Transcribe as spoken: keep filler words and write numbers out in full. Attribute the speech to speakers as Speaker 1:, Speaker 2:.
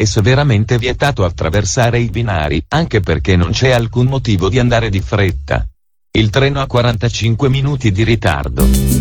Speaker 1: è severamente vietato attraversare i binari, anche perché non c'è alcun motivo di andare di fretta. Il treno ha quarantacinque minuti di ritardo.